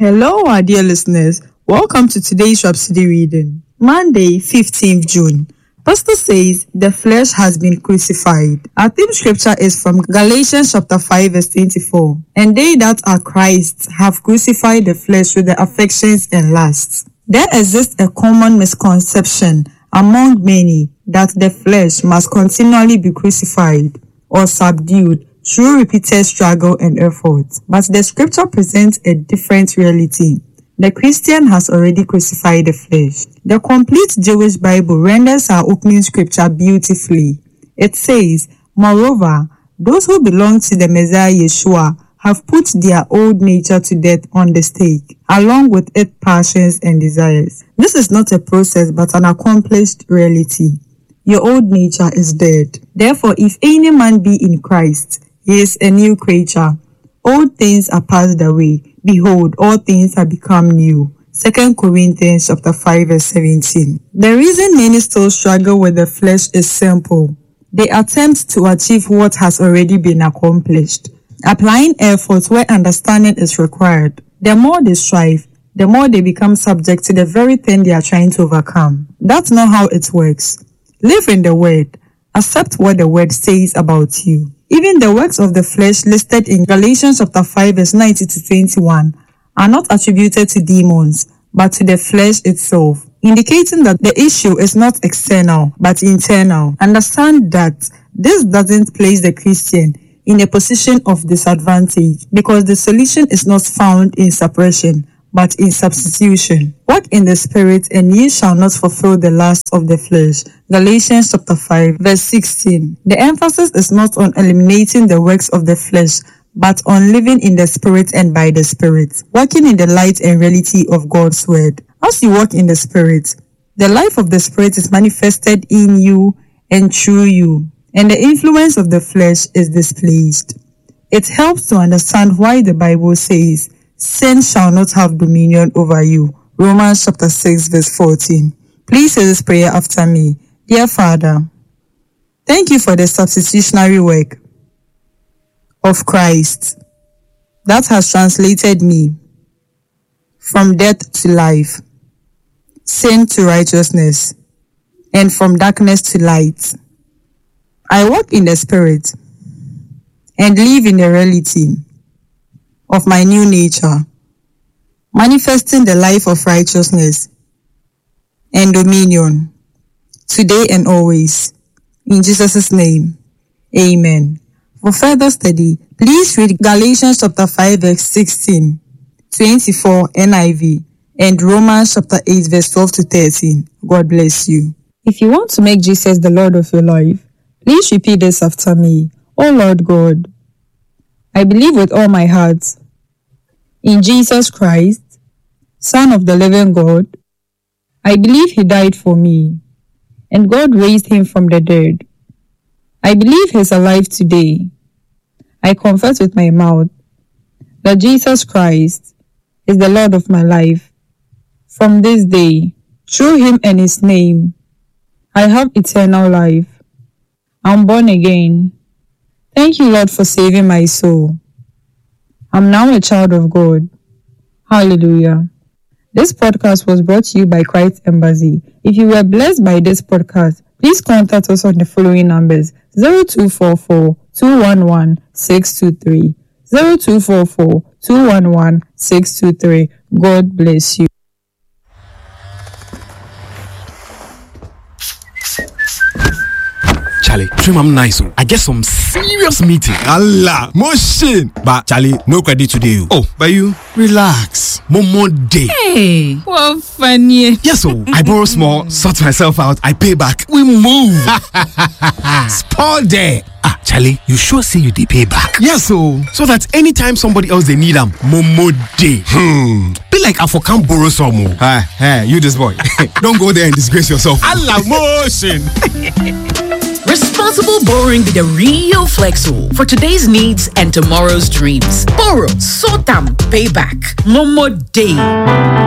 Hello, our dear listeners. Welcome to today's Rhapsody reading. Monday, 15th June. Pastor says the flesh has been crucified. Our theme scripture is from Galatians chapter 5 verse 24. And they that are Christ have crucified the flesh with the affections and lusts. There exists a common misconception among many that the flesh must continually be crucified or subdued through repeated struggle and effort. But the scripture presents a different reality. The Christian has already crucified the flesh. The complete Jewish Bible renders our opening scripture beautifully. It says, moreover, those who belong to the Messiah Yeshua have put their old nature to death on the stake, along with its passions and desires. This is not a process but an accomplished reality. Your old nature is dead. Therefore, if any man be in Christ, he is a new creature. Old things are passed away. Behold, all things are become new. 2 Corinthians chapter 5 verse 17. The reason many still struggle with the flesh is simple. They attempt to achieve what has already been accomplished, applying effort where understanding is required. The more they strive, the more they become subject to the very thing they are trying to overcome. That's not how it works. Live in the Word. Accept what the Word says about you. Even the works of the flesh listed in Galatians chapter 5 verse 19 to 21 are not attributed to demons, but to the flesh itself, indicating that the issue is not external, but internal. Understand that this doesn't place the Christian in a position of disadvantage, because the solution is not found in suppression, but in substitution. Walk in the Spirit, and ye shall not fulfill the lust of the flesh. Galatians chapter 5 verse 16. The emphasis is not on eliminating the works of the flesh, but on living in the Spirit and by the Spirit, walking in the light and reality of God's Word. As you walk in the Spirit, the life of the Spirit is manifested in you and through you, and the influence of the flesh is displaced. It helps to understand why the Bible says, sin shall not have dominion over you. Romans chapter 6 verse 14. Please say this prayer after me. Dear Father, thank you for the substitutionary work of Christ that has translated me from death to life, sin to righteousness, and from darkness to light. I walk in the Spirit and live in the reality of my new nature, manifesting the life of righteousness and dominion, today and always. In Jesus' name, amen. For further study, please read Galatians chapter 5 verse 16, 24 NIV, and Romans chapter 8 verse 12 to 13. God bless you. If you want to make Jesus the Lord of your life, please repeat this after me. Oh Lord God, I believe with all my heart in Jesus Christ, Son of the living God. I believe he died for me, and God raised him from the dead. I believe he's alive today. I confess with my mouth that Jesus Christ is the Lord of my life. From this day, through him and his name, I have eternal life. I'm born again. Thank you, Lord, for saving my soul. I'm now a child of God. Hallelujah. This podcast was brought to you by Christ Embassy. If you were blessed by this podcast, please contact us on the following numbers: 0244 211 623, 0244 211 623. God bless you. Charlie, trim I'm nice. I get some serious meeting. Allah, motion. But Charlie, no credit today. Oh, but you relax. More day. Hey, what funny. Yes, so I borrow small, sort myself out, I pay back. We move. Spot there. Ah, Charlie, you sure say you dey pay back? Yes, so that anytime somebody else they need them, Momo day. Be like I for can't borrow some more. Hey, you this boy. Don't go there and disgrace yourself. Allah motion. Responsible borrowing with a real Flexo for today's needs and tomorrow's dreams. Borrow, sort them, pay back. Momo Day.